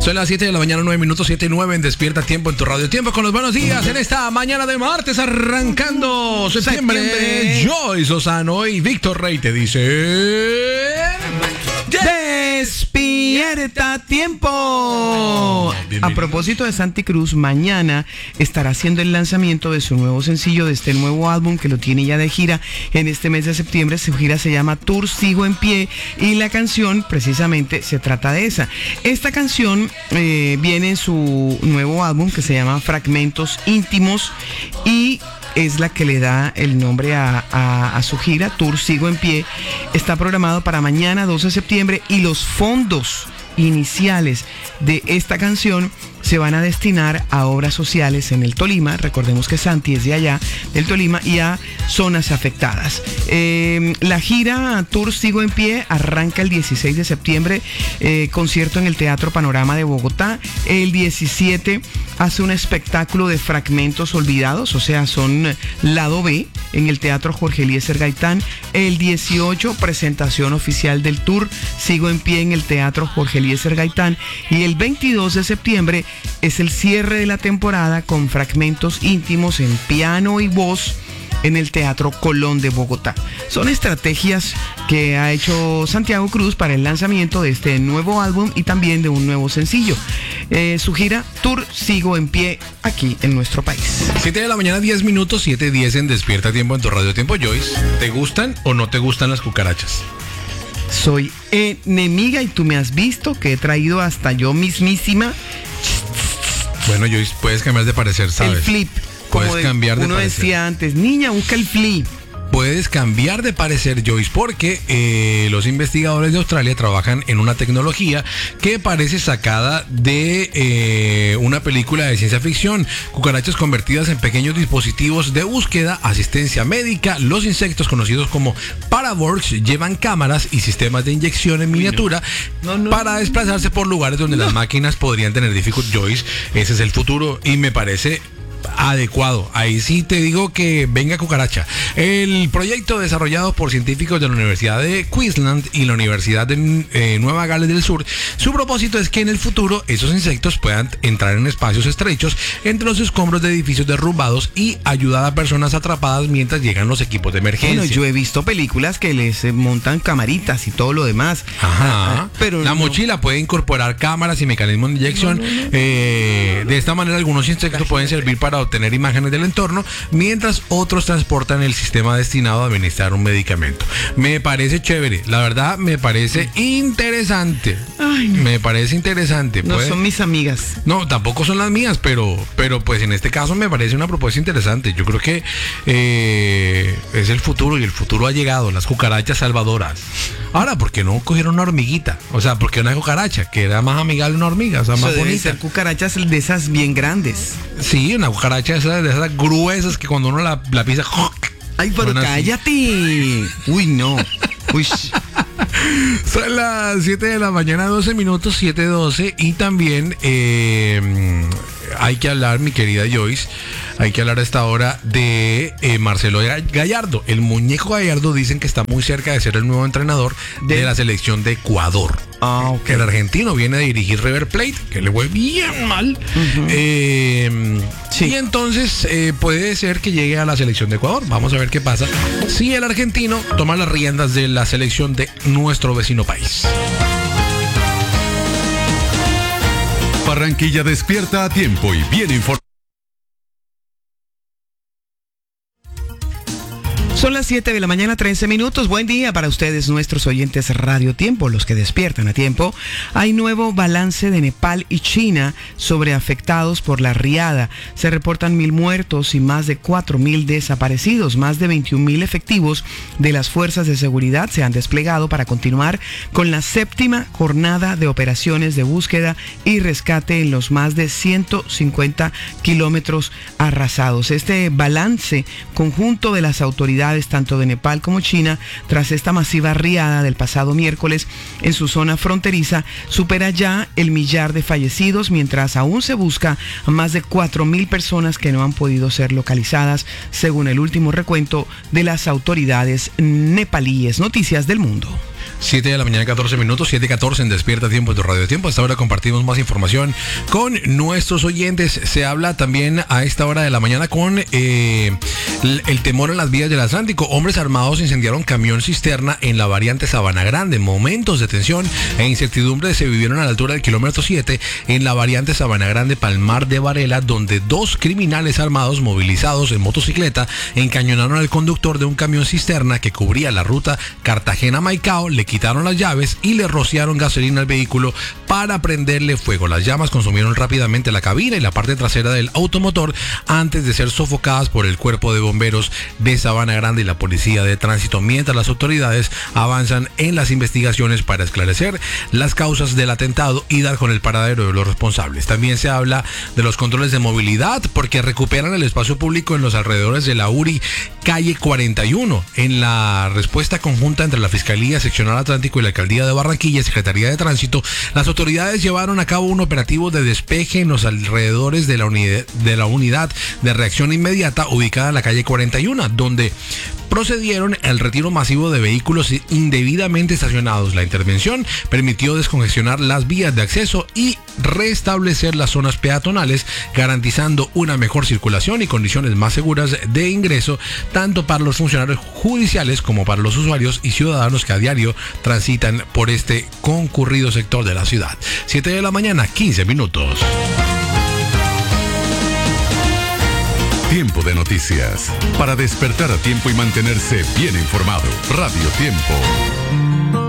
Son las 7 de la mañana, 9 minutos, 7 y 9 en Despierta Tiempo en tu Radio Tiempo con los buenos días en esta mañana de martes arrancando septiembre. Joyce Lozano y Víctor Rey te dice... ¡Despierta Tiempo! A propósito de Santi Cruz, mañana estará haciendo el lanzamiento de su nuevo sencillo, de este nuevo álbum que lo tiene ya de gira en este mes de septiembre. Su gira se llama Tour Sigo en Pie y la canción precisamente se trata de esa. Esta canción viene en su nuevo álbum que se llama Fragmentos Íntimos y es la que le da el nombre a su gira, Tour Sigo en Pie. Está programado para mañana, 12 de septiembre, y los fondos iniciales de esta canción se van a destinar a obras sociales en el Tolima. Recordemos que Santi es de allá, del Tolima, y a zonas afectadas. La gira Tour Sigo en Pie arranca el 16 de septiembre, concierto en el Teatro Panorama de Bogotá. El 17 hace un espectáculo de fragmentos olvidados, o sea, son lado B, en el Teatro Jorge Eliezer Gaitán. El 18, presentación oficial del Tour Sigo en Pie en el Teatro Jorge Eliezer Gaitán. Y el 22 de septiembre es el cierre de la temporada con fragmentos íntimos en piano y voz en el Teatro Colón de Bogotá. Son estrategias que ha hecho Santiago Cruz para el lanzamiento de este nuevo álbum y también de un nuevo sencillo. Su gira Tour Sigo en Pie aquí en nuestro país. 7 de la mañana, 10 minutos, 7:10 en Despierta Tiempo en tu Radio Tiempo. Joyce, ¿te gustan o no te gustan las cucarachas? Soy enemiga y tú me has visto que he traído hasta yo mismísima. Bueno, Joyce, puedes cambiar de parecer, ¿sabes? El flip. Puedes cambiar de parecer. Uno decía antes, niña, busca el flip. Puedes cambiar de parecer, Joyce, porque los investigadores de Australia trabajan en una tecnología que parece sacada de una película de ciencia ficción. Cucarachas convertidas en pequeños dispositivos de búsqueda, asistencia médica. Los insectos, conocidos como paraborgs, llevan cámaras y sistemas de inyección en miniatura para desplazarse por lugares donde las máquinas podrían tener dificultad. Joyce, ese es el futuro y me parece adecuado. Ahí sí te digo que venga cucaracha. El proyecto desarrollado por científicos de la Universidad de Queensland y la Universidad de Nueva Gales del Sur, su propósito es que en el futuro esos insectos puedan entrar en espacios estrechos entre los escombros de edificios derrumbados y ayudar a personas atrapadas mientras llegan los equipos de emergencia. Bueno, yo he visto películas que les montan camaritas y todo lo demás. Ajá. Pero la mochila puede incorporar cámaras y mecanismos de inyección. De esta manera algunos insectos pueden servir para obtener imágenes del entorno, mientras otros transportan el sistema destinado a administrar un medicamento. Me parece chévere, la verdad me parece interesante. Ay, no. Me parece interesante. No son mis amigas. No, tampoco son las mías, pero pues en este caso me parece una propuesta interesante. Yo creo que es el futuro y el futuro ha llegado, las cucarachas salvadoras. Ahora, ¿por qué no cogieron una hormiguita? O sea, ¿por qué una cucaracha? Que era más amigable una hormiga, o sea, más bonita. Ser cucarachas de esas bien grandes. Sí, una cucaracha de esas gruesas que cuando uno la pisa... Ay, pero cállate. Uy, no. Uy. Son las 7 de la mañana, 12 minutos, 7:12. Y también hay que hablar, mi querida Joyce, hay que hablar a esta hora de Marcelo Gallardo. El muñeco Gallardo dicen que está muy cerca de ser el nuevo entrenador de la selección de Ecuador. Okay. El argentino viene a dirigir River Plate, que le fue bien mal. Sí. Y entonces puede ser que llegue a la selección de Ecuador. Vamos a ver qué pasa si el argentino toma las riendas de la selección de nuestro vecino país. Barranquilla despierta a tiempo y bien informado. Son las 7 de la mañana, 13 minutos. Buen día para ustedes, nuestros oyentes Radio Tiempo, los que despiertan a tiempo. Hay nuevo balance de Nepal y China sobre afectados por la riada. Se reportan 1.000 muertos y más de 4.000 desaparecidos. Más de 21.000 efectivos de las fuerzas de seguridad se han desplegado para continuar con la 7ª jornada de operaciones de búsqueda y rescate en los más de 150 kilómetros arrasados. Este balance conjunto de las autoridades tanto de Nepal como China, tras esta masiva riada del pasado miércoles en su zona fronteriza, supera ya el 1.000.000 de fallecidos, mientras aún se busca a más de 4.000 personas que no han podido ser localizadas, según el último recuento de las autoridades nepalíes. Noticias del mundo. 7 de la mañana, 14 minutos, 7:14 en Despierta Tiempo de tu Radio Tiempo. A esta hora compartimos más información con nuestros oyentes. Se habla también a esta hora de la mañana con el temor en las vías del Atlántico. Hombres armados incendiaron camión cisterna en la variante Sabana Grande. Momentos de tensión e incertidumbre se vivieron a la altura del kilómetro 7 en la variante Sabana Grande, Palmar de Varela, donde dos criminales armados movilizados en motocicleta encañonaron al conductor de un camión cisterna que cubría la ruta Cartagena-Maicao, le quitaron las llaves y le rociaron gasolina al vehículo para prenderle fuego. Las llamas consumieron rápidamente la cabina y la parte trasera del automotor antes de ser sofocadas por el cuerpo de bomberos de Sabana Grande y la policía de tránsito, mientras las autoridades avanzan en las investigaciones para esclarecer las causas del atentado y dar con el paradero de los responsables. También se habla de los controles de movilidad porque recuperan el espacio público en los alrededores de la URI calle 41. En la respuesta conjunta entre la Fiscalía Seccional Atlántico y la Alcaldía de Barranquilla y Secretaría de Tránsito, las autoridades llevaron a cabo un operativo de despeje en los alrededores de la unidad de reacción inmediata ubicada en la calle 41, donde procedieron al retiro masivo de vehículos indebidamente estacionados. La intervención permitió descongestionar las vías de acceso y restablecer las zonas peatonales, garantizando una mejor circulación y condiciones más seguras de ingreso, tanto para los funcionarios judiciales como para los usuarios y ciudadanos que a diario transitan por este concurrido sector de la ciudad. 7 de la mañana, 15 minutos. Tiempo de noticias. Para despertar a tiempo y mantenerse bien informado. Radio Tiempo.